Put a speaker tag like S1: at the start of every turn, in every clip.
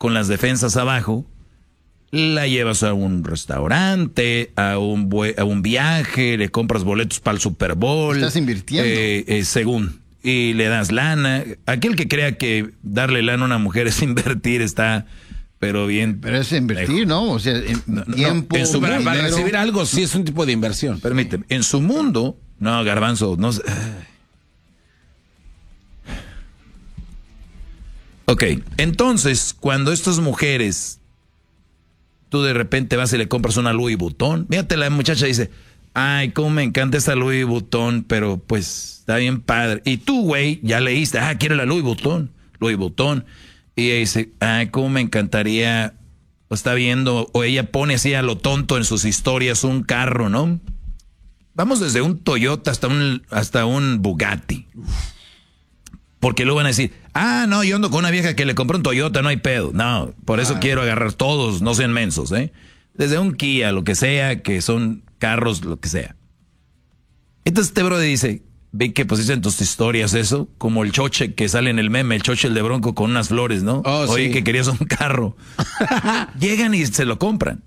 S1: con las defensas abajo, la llevas a un restaurante, a un viaje, le compras boletos para el Super Bowl.
S2: Estás invirtiendo.
S1: Según. Y le das lana. Aquel que crea que darle lana a una mujer es invertir está, pero bien.
S2: Pero es invertir, ¿no? O sea, tiempo.
S3: Para recibir algo sí es un tipo de inversión.
S1: Permíteme. En su mundo, no, Garbanzo, no. Ok, entonces, cuando estas mujeres, tú de repente vas y le compras una Louis Vuitton, fíjate, la muchacha dice, ay, cómo me encanta esta Louis Vuitton, pero pues está bien padre. Y tú, güey, ya leíste, quiero la Louis Vuitton. Y ella dice, ay, cómo me encantaría, o está viendo, o ella pone así a lo tonto en sus historias un carro, ¿no? Vamos desde un Toyota hasta un Bugatti. Porque luego van a decir, no, yo ando con una vieja que le compró un Toyota, no hay pedo. No, por eso quiero agarrar todos, no sean mensos, ¿eh? Desde un Kia, lo que sea, que son carros, lo que sea. Entonces este brother dice, vi que pusiste en tus historias eso, como el choche que sale en el meme, el choche el de Bronco con unas flores, ¿no? Oye, sí, que querías un carro. Llegan y se lo compran.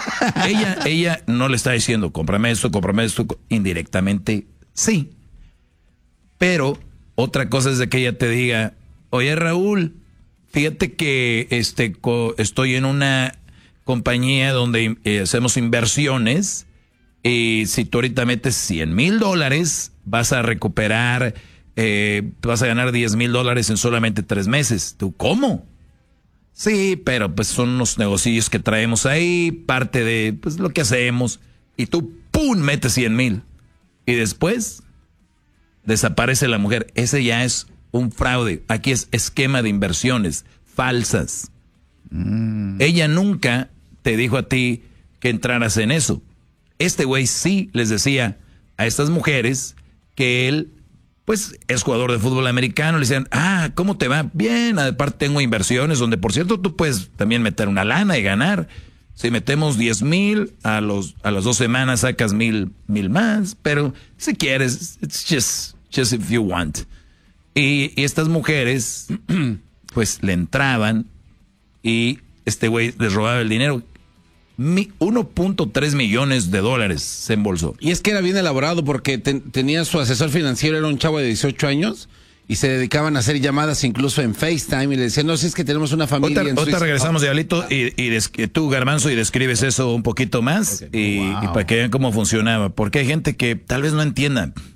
S1: Ella no le está diciendo, cómprame esto, indirectamente sí. Pero otra cosa es de que ella te diga, oye Raúl, fíjate que estoy en una compañía donde hacemos inversiones y si tú ahorita metes $100,000 vas a recuperar, vas a ganar $10,000 en solamente 3 meses. ¿Tú cómo? Sí, pero pues son unos negocios que traemos ahí, parte de pues lo que hacemos y tú ¡pum! Metes 100,000 y después desaparece la mujer. Ese ya es un fraude. Aquí es esquema de inversiones falsas. Ella nunca te dijo a ti que entraras en eso. Este güey sí les decía a estas mujeres que él, pues, es jugador de fútbol americano. Le decían, ¿cómo te va? Bien, aparte tengo inversiones donde, por cierto, tú puedes también meter una lana y ganar. Si metemos 10,000, a las 2 semanas sacas 1,000 más, pero si quieres, it's just if you want. Y estas mujeres, pues le entraban y este güey les robaba el dinero. $1.3 millones se embolsó.
S3: Y es que era bien elaborado porque tenía su asesor financiero, era un chavo de 18 años. Y se dedicaban a hacer llamadas incluso en FaceTime y le decían, no, si es que tenemos una familia en
S1: Suiza.
S3: Regresamos,
S1: Diablito, y tú, Garbanzo, y describes eso un poquito más, y para que vean cómo funcionaba. Porque hay gente que tal vez no entienda.